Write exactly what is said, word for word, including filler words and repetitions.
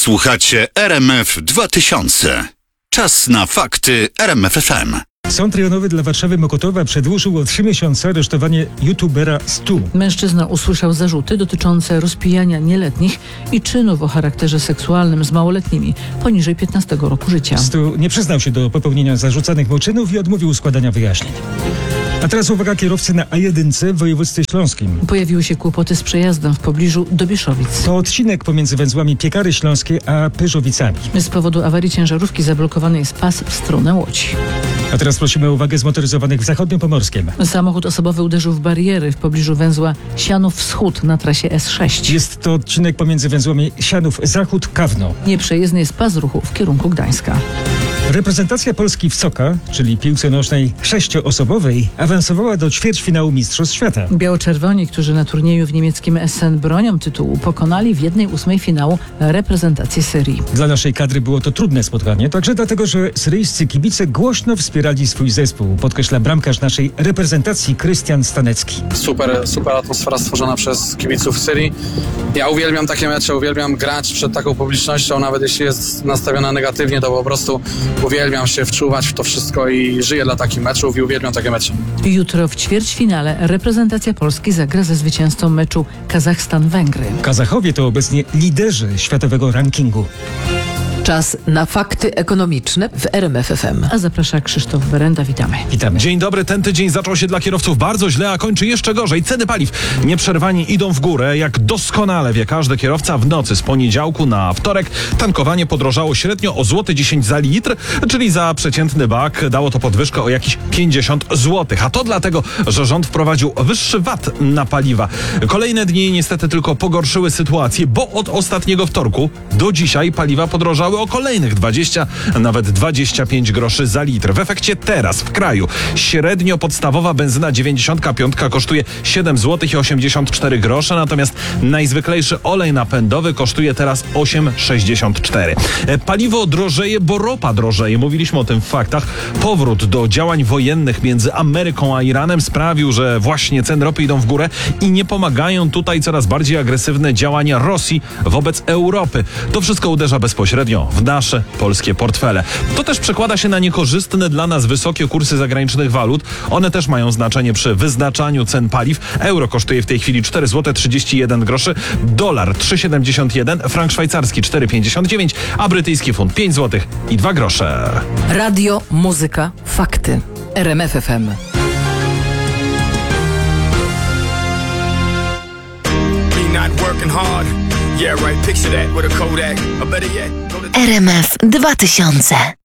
Słuchacie R M F dwa tysiące. Czas na fakty R M F F M. Sąd rejonowy dla Warszawy Mokotowa przedłużył o trzy miesiące aresztowanie youtubera Stu. Mężczyzna usłyszał zarzuty dotyczące rozpijania nieletnich i czynów o charakterze seksualnym z małoletnimi poniżej piętnastego roku życia. Stu nie przyznał się do popełnienia zarzucanych mu czynów i odmówił składania wyjaśnień. A teraz uwaga kierowcy na A jeden w województwie śląskim. Pojawiły się kłopoty z przejazdem w pobliżu Dobiszowic. To odcinek pomiędzy węzłami Piekary Śląskie a Pyrzowicami. Z powodu awarii ciężarówki zablokowany jest pas w stronę Łodzi. A teraz prosimy o uwagę zmotoryzowanych w zachodniopomorskiem. Samochód osobowy uderzył w bariery w pobliżu węzła Sianów Wschód na trasie S sześć. Jest to odcinek pomiędzy węzłami Sianów Zachód-Kawno. Nieprzejezdny jest pas ruchu w kierunku Gdańska. Reprezentacja Polski w Soka, czyli piłce nożnej sześcioosobowej, awansowała do ćwierćfinału Mistrzostw Świata. Biało-czerwoni, którzy na turnieju w niemieckim Essen bronią tytułu, pokonali w jednej ósmej finału reprezentację Syrii. Dla naszej kadry było to trudne spotkanie, także dlatego, że syryjscy kibice głośno wspierali swój zespół, podkreśla bramkarz naszej reprezentacji Krystian Stanecki. Super, super atmosfera stworzona przez kibiców Syrii. Ja uwielbiam takie mecze, uwielbiam grać przed taką publicznością, nawet jeśli jest nastawiona negatywnie, to po prostu uwielbiam się wczuwać w to wszystko i żyję dla takich meczów i uwielbiam takie mecze. Jutro w ćwierćfinale reprezentacja Polski zagra ze zwycięzcą meczu Kazachstan-Węgry. Kazachowie to obecnie liderzy światowego rankingu. Czas na fakty ekonomiczne w R M F F M. A zaprasza Krzysztof Berenda, witamy. Witamy. Dzień dobry, ten tydzień zaczął się dla kierowców bardzo źle, a kończy jeszcze gorzej. Ceny paliw nieprzerwanie idą w górę, jak doskonale wie każdy kierowca. W nocy z poniedziałku na wtorek tankowanie podrożało średnio o złoty dziesięć za litr, czyli za przeciętny bak dało to podwyżkę o jakieś pięćdziesiąt złotych. A to dlatego, że rząd wprowadził wyższy V A T na paliwa. Kolejne dni niestety tylko pogorszyły sytuację, bo od ostatniego wtorku do dzisiaj paliwa podrożały o kolejnych dwadzieścia, nawet dwadzieścia pięć groszy za litr. W efekcie teraz w kraju średnio podstawowa benzyna dziewięćdziesiąt pięć kosztuje siedem złotych osiemdziesiąt cztery grosze, natomiast najzwyklejszy olej napędowy kosztuje teraz osiem sześćdziesiąt cztery. Paliwo drożeje, bo ropa drożeje. Mówiliśmy o tym w faktach. Powrót do działań wojennych między Ameryką a Iranem sprawił, że właśnie ceny ropy idą w górę i nie pomagają tutaj coraz bardziej agresywne działania Rosji wobec Europy. To wszystko uderza bezpośrednio w nasze polskie portfele. To też przekłada się na niekorzystne dla nas wysokie kursy zagranicznych walut. One też mają znaczenie przy wyznaczaniu cen paliw. Euro kosztuje w tej chwili cztery złote trzydzieści jeden groszy, dolar trzy siedemdziesiąt jeden, frank szwajcarski cztery pięćdziesiąt dziewięć, a brytyjski funt pięć złotych i dwa grosze. Radio, muzyka, fakty. R M F F M. R M F dwa tysiące.